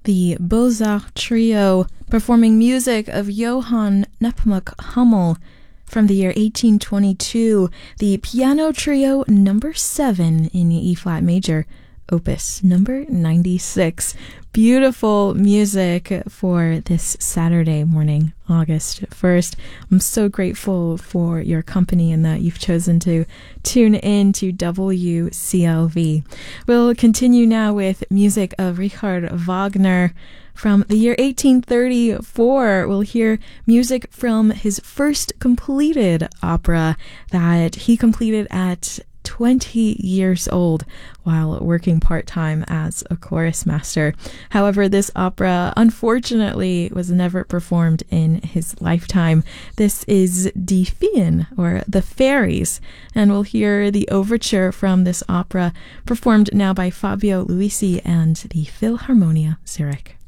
The Beaux-Arts Trio performing music of Johann Nepomuk Hummel from the year 1822, the Piano Trio number 7 in E-flat major, opus number 96. Beautiful music for this Saturday morning, August 1st. I'm so grateful for your company and that you've chosen to tune in to WCLV. We'll continue now with music of Richard Wagner. From the year 1834, we'll hear music from his first completed opera that he completed at 20 years old while working part-time as a chorus master. However, this opera unfortunately was never performed in his lifetime. This is Die Feen, or The Fairies, and we'll hear the overture from this opera performed now by Fabio Luisi and the Philharmonia Zurich.